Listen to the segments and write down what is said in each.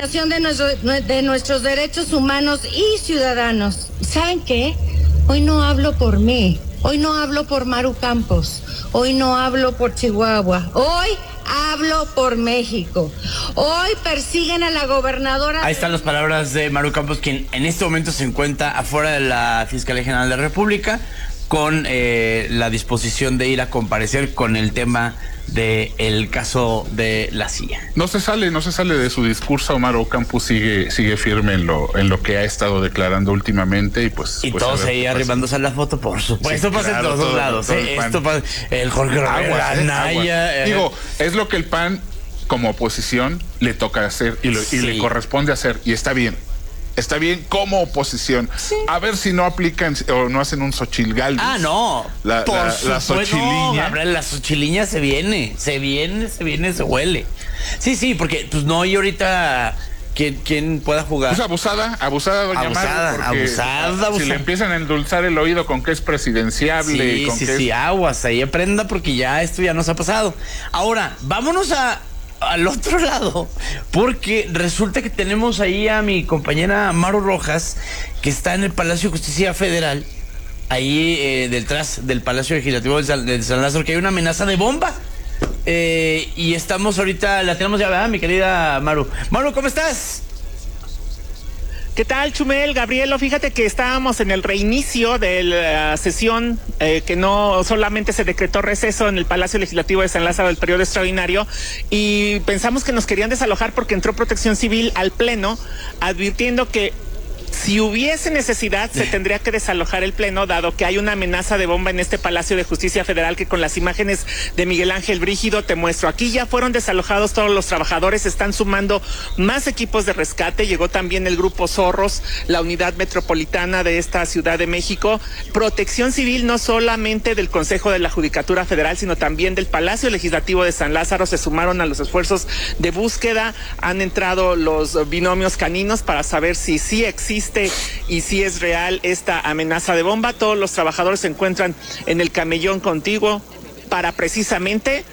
vulneración de nuestros derechos humanos y ciudadanos. ¿Saben qué? Hoy no hablo por mí, hoy no hablo por Maru Campos, hoy no hablo por Chihuahua, hoy hablo por México. Hoy persiguen a la gobernadora. Ahí están las palabras de Maru Campos, quien en este momento se encuentra afuera de la Fiscalía General de la República con la disposición de ir a comparecer con el tema del caso de la CIA. No se sale de su discurso. Maru Campos sigue firme en lo que ha estado declarando últimamente y pues todos ahí arrimándose a la foto, por supuesto. Esto pasa en todos lados. Esto pasa, el Jorge Rivera, Anaya. Digo, es lo que el PAN como oposición le toca hacer y le corresponde hacer, y está bien. Está bien como oposición. Sí. A ver si no aplican o no hacen un Xochitl Gálvez. Ah, no. La Xochiliña. No, la Xochiliña se huele. Sí, porque pues no hay ahorita quien pueda jugar. Pues abusada doña Maru. Abusada. Si le empiezan a endulzar el oído con que es presidenciable. Sí, aguas, ahí aprenda porque ya esto ya nos ha pasado. Ahora, vámonos al otro lado, porque resulta que tenemos ahí a mi compañera Maru Rojas, que está en el Palacio de Justicia Federal, ahí detrás del Palacio Legislativo de San Lázaro, que hay una amenaza de bomba. Y estamos ahorita, la tenemos ya, ¿verdad, mi querida Maru? Maru, ¿cómo estás? ¿Qué tal, Chumel, Gabrielo? Fíjate que estábamos en el reinicio de la sesión, que no solamente se decretó receso en el Palacio Legislativo de San Lázaro del periodo extraordinario, y pensamos que nos querían desalojar porque entró Protección Civil al Pleno advirtiendo que si hubiese necesidad, se tendría que desalojar el Pleno, dado que hay una amenaza de bomba en este Palacio de Justicia Federal, que con las imágenes de Miguel Ángel Brígido te muestro. Aquí ya fueron desalojados todos los trabajadores, están sumando más equipos de rescate, llegó también el Grupo Zorros, la unidad metropolitana de esta Ciudad de México, Protección Civil no solamente del Consejo de la Judicatura Federal, sino también del Palacio Legislativo de San Lázaro, se sumaron a los esfuerzos de búsqueda, han entrado los binomios caninos para saber si sí existe y si es real esta amenaza de bomba. Todos los trabajadores se encuentran en el camellón contiguo para precisamente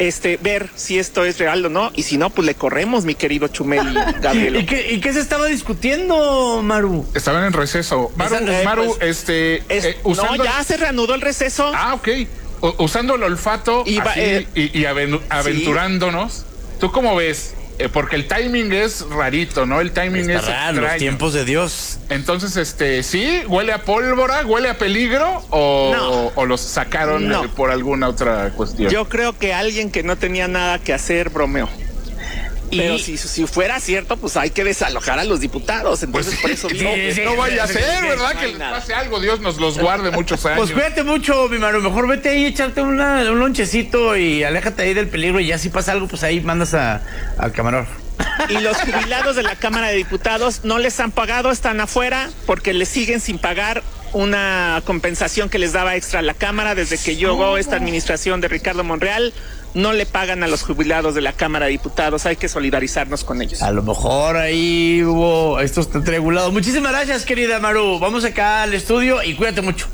ver si esto es real o no, y si no, pues le corremos, mi querido Chumel y Gabriel. ¿Y qué se estaba discutiendo, Maru? Estaban en receso. Maru, usando... No, ya se reanudó el receso. Ah, ok. Usando el olfato y aventurándonos. Sí. ¿Tú cómo ves? Porque el timing es rarito, ¿no? El timing es raro, los tiempos de Dios. Entonces, ¿sí? ¿Huele a pólvora? ¿Huele a peligro? ¿O los sacaron por alguna otra cuestión? Yo creo que alguien que no tenía nada que hacer bromeó. Pero si fuera cierto, pues hay que desalojar a los diputados. Entonces, por eso digo, no vaya a ser, ¿verdad? Que les pase algo, Dios nos los guarde muchos años. Pues cuídate mucho, mi Maru. Mejor vete ahí, echarte un lonchecito y aléjate ahí del peligro. Y ya si pasa algo, pues ahí mandas al camarógrafo. Y los jubilados de la Cámara de Diputados no les han pagado, están afuera porque les siguen sin pagar una compensación que les daba extra a la Cámara desde que llegó esta administración de Ricardo Monreal. No le pagan a los jubilados de la Cámara de Diputados, hay que solidarizarnos con ellos. A lo mejor ahí hubo estos triangulados. Muchísimas gracias, querida Maru. Vamos acá al estudio y cuídate mucho.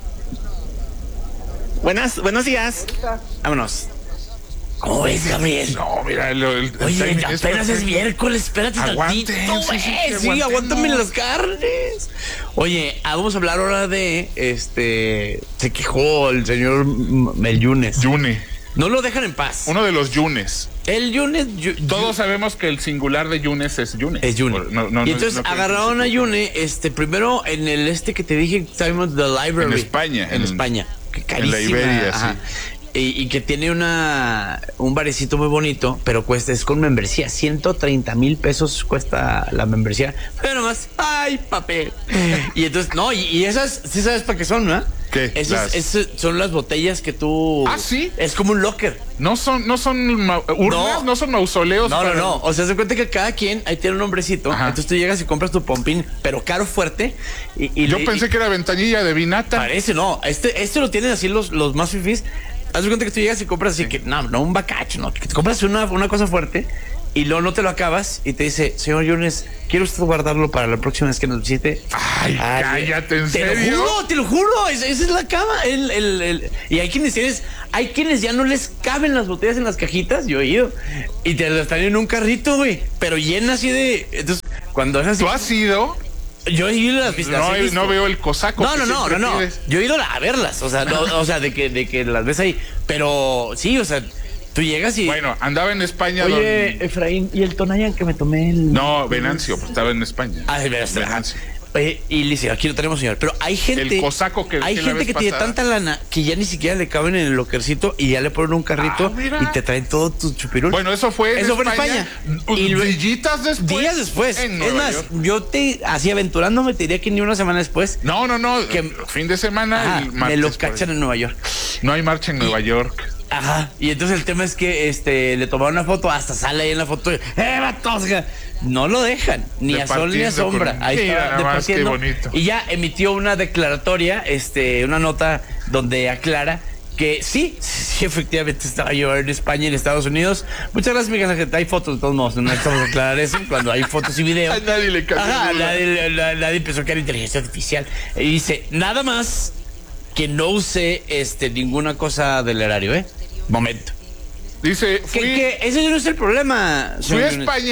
Buenos días. Vámonos. ¿Cómo ves, Gabriel? No, mira, oye, apenas es miércoles, espérate tantito. Sí, aguántame las carnes. Oye, vamos a hablar ahora de, se quejó el señor Yune. No lo dejan en paz. Uno de los Yunes. El Yunes. Todos sabemos que el singular de Yunes es Yune. Es Yune. Y entonces agarraron a Yune, primero en el que te dije, sabemos, The Library. En España. En España. Que carísima. En la Iberia, ajá. Sí. Y que tiene un barecito muy bonito, pero es con membresía. 130,000 pesos cuesta la membresía. Pero nomás, ¡ay, papel! Y entonces, no, y esas, sí sabes para qué son, ¿no? ¿Qué? Esas son las botellas que tú... ¿Ah, sí? Es como un locker. No son urnas, no son mausoleos. No. O sea, se cuenta que cada quien ahí tiene un nombrecito. Ajá. Entonces tú llegas y compras tu pompín, pero caro, fuerte. Yo pensé que era ventanilla de vinata. Parece, no. Este lo tienen así los más fifís. Haz de cuenta que tú llegas y compras así que, no un bacacho, no. Que te compras una cosa fuerte y luego no te lo acabas y te dice, señor Yunes, ¿quiere usted guardarlo para la próxima vez que nos visite? Ay, cállate, ¿en serio? Te lo juro, esa es la cama. Y hay quienes ya no les caben las botellas en las cajitas, yo he ido, y te las traen en un carrito, güey, pero llena así de... Entonces, cuando es así. ¿Tú has ido? Yo he ido a las pistas. No veo el cosaco. No. Yo he ido a verlas, o sea, de que las ves ahí. Pero sí, o sea, tú llegas y. Bueno, andaba en España. Oye, Efraín, ¿y el Tonayan que me tomé? No, Venancio, pues estaba en España. Venancio. Y le dice, aquí lo tenemos, señor. Pero hay gente. El cosaco que hay gente que tiene tanta lana que ya ni siquiera le caben en el lockercito y ya le ponen un carrito y te traen todo tu chupirul. Bueno, eso fue en España. Y días después. Es más, yo así aventurándome, te diría que ni una semana después. No. Que fin de semana. Me lo cachan en Nueva York. No hay marcha en Nueva York. Ajá. Y entonces el tema es que le tomaron una foto, hasta sale ahí en la foto. Vatos! No lo dejan, ni a sol ni a sombra. Ahí está departiendo. Qué bonito. Y ya emitió una declaratoria, una nota donde aclara que sí, efectivamente estaba yo en España y en Estados Unidos. Muchas gracias, Miguel Ángel. Hay fotos de todos modos, no necesitamos aclarar eso. Cuando hay fotos y videos. A nadie le cambió. Nadie pensó que era inteligencia artificial. Y dice, nada más que no use ninguna cosa del erario, Momento. Dice, que ese no es el problema. Fui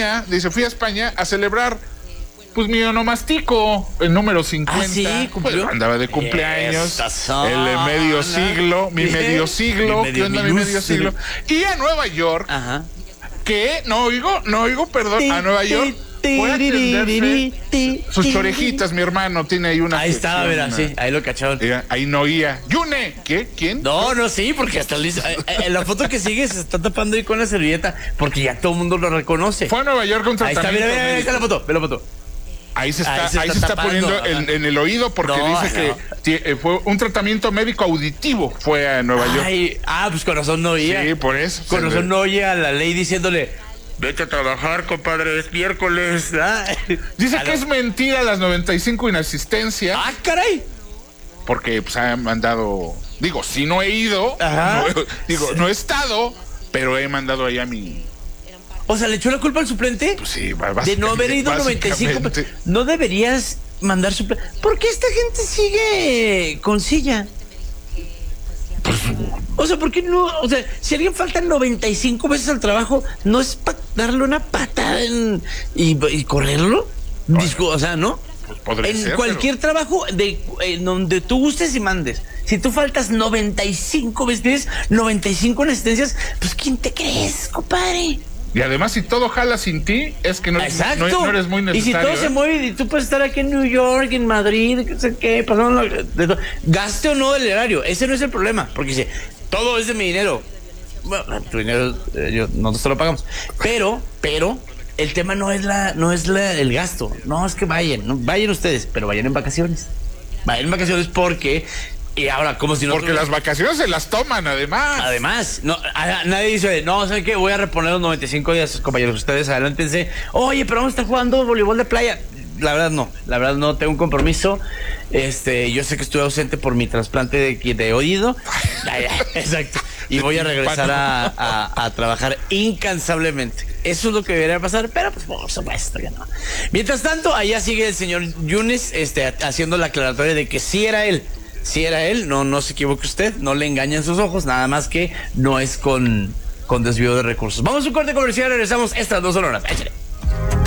a España a celebrar pues mi onomástico, el número 50. Sí, cumplió. Pues, andaba de cumpleaños. El medio siglo, mi medio siglo. ¿Qué onda mi medio siglo? Y a Nueva York. Ajá. Que no oigo, perdón, a Nueva York. Fue a atenderse sus chorejitas, mi hermano tiene ahí una. Ahí está, verá, sí, ahí lo cacharon. Ahí no oía. ¡Yune! ¿Qué? ¿Quién? No, sí, porque hasta en la foto que sigue se está tapando ahí con la servilleta, porque ya todo el mundo lo reconoce. Fue a Nueva York un tratamiento. Ahí está, mira, ahí está la foto, ve la foto. Ahí se está poniendo en el oído porque dice que fue un tratamiento médico auditivo. Fue a Nueva York. Pues con razón no oía. Sí, por eso. Con razón no oía a la ley diciéndole: vete a trabajar, compadre, es miércoles. Dice que es mentira las 95 inasistencias. ¡Ah, caray! Porque pues han mandado. Digo, si no he ido, no he estado, pero he mandado ahí a mi. O sea, ¿le echó la culpa al suplente? Pues sí, de no haber ido 95. No deberías mandar suplente. ¿Por qué esta gente sigue con silla? Pues, o sea, ¿por qué no? O sea, si alguien falta 95 veces al trabajo, ¿no es para darle una patada y correrlo? O sea, ¿no? Pues podría ser, cualquier trabajo donde tú gustes y mandes. Si tú faltas 95 veces, tienes 95 asistencias, pues ¿quién te crees, compadre? Y además, si todo jala sin ti, es que no eres muy necesario. Y si todo se mueve y tú puedes estar aquí en New York, en Madrid, no sé qué, pasando gaste o no del erario, ese no es el problema, porque dice, todo es de mi dinero. Bueno, tu dinero, nosotros te lo pagamos. Pero, el tema no es el gasto. No, es que vayan ustedes, pero vayan en vacaciones. Vayan en vacaciones porque. Y ahora, como si no. Porque las vacaciones se las toman, además. Además, nadie dice, no, ¿saben qué? Voy a reponer los 95 días, compañeros. Ustedes adelántense. Oye, pero vamos a estar jugando voleibol de playa. La verdad no, tengo un compromiso. Yo sé que estuve ausente por mi trasplante de oído. Exacto. Y voy a regresar a trabajar incansablemente. Eso es lo que debería pasar, pero pues por supuesto que no. Mientras tanto, allá sigue el señor Yunes, haciendo la aclaratoria de que sí era él. Si era él, no se equivoque usted, no le engañan sus ojos, nada más que no es con desvío de recursos. Vamos a un corte comercial, regresamos estas 2 horas. Échale.